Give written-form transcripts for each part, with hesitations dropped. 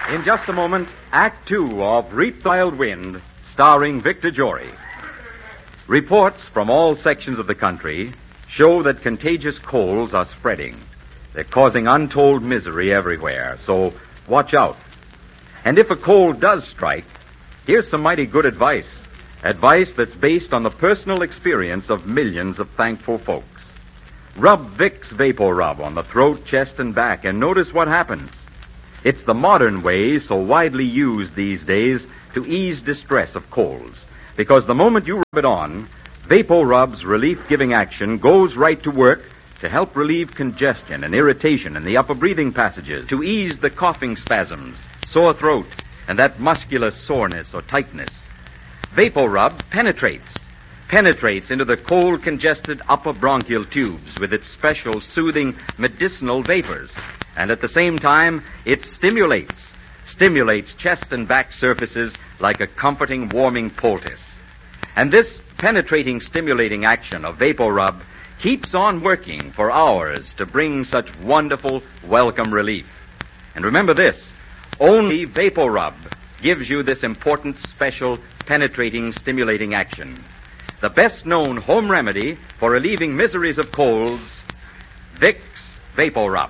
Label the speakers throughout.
Speaker 1: In just a moment, Act Two of Reap the Wild Wind, starring Victor Jory. Reports from all sections of the country show that contagious colds are spreading. They're causing untold misery everywhere, so watch out. And if a cold does strike, here's some mighty good advice. Advice that's based on the personal experience of millions of thankful folks. Rub Vicks Vapor Rub on the throat, chest, and back, and notice what happens. It's the modern way so widely used these days to ease distress of colds. Because the moment you rub it on, Vapor Rub's relief-giving action goes right to work to help relieve congestion and irritation in the upper breathing passages, to ease the coughing spasms, sore throat, and that muscular soreness or tightness. Vapor Rub penetrates into the cold, congested upper bronchial tubes with its special soothing medicinal vapors. And at the same time, it stimulates chest and back surfaces like a comforting, warming poultice. And this penetrating, stimulating action of Vapor Rub keeps on working for hours to bring such wonderful, welcome relief. And remember this, only Vapor Rub gives you this important, special, penetrating, stimulating action. The best-known home remedy for relieving miseries of colds, Vicks Vapor Rub.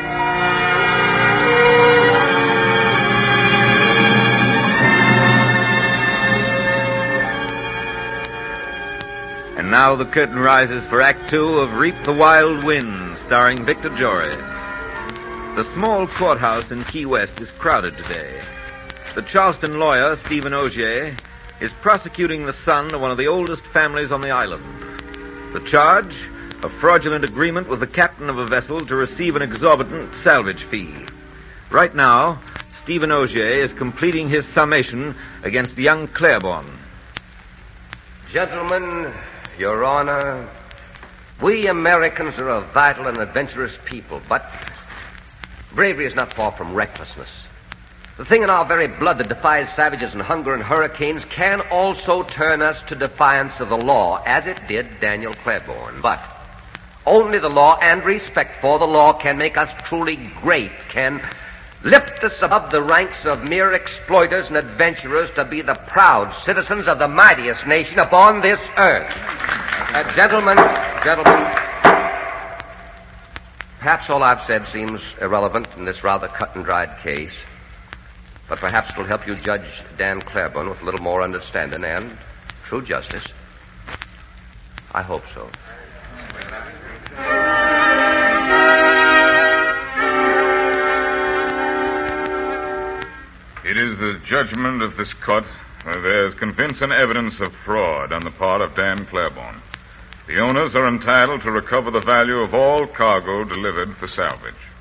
Speaker 2: And now the curtain rises for Act Two of Reap the Wild Wind, starring Victor Jory. The small courthouse in Key West is crowded today. The Charleston lawyer, Stephen Augier, is prosecuting the son of one of the oldest families on the island. The charge, a fraudulent agreement with the captain of a vessel to receive an exorbitant salvage fee. Right now, Stephen Augier is completing his summation against young Claiborne.
Speaker 3: Gentlemen, Your Honor, we Americans are a vital and adventurous people, but bravery is not far from recklessness. The thing in our very blood that defies savages and hunger and hurricanes can also turn us to defiance of the law, as it did Daniel Claiborne. But only the law and respect for the law can make us truly great, can lift us above the ranks of mere exploiters and adventurers to be the proud citizens of the mightiest nation upon this earth. Gentlemen, perhaps all I've said seems irrelevant in this rather cut-and-dried case, but perhaps it'll help you judge Dan Claiborne with a little more understanding and true justice. I hope so.
Speaker 4: It is the judgment of this court that there is convincing evidence of fraud on the part of Dan Claiborne. The owners are entitled to recover the value of all cargo delivered for salvage.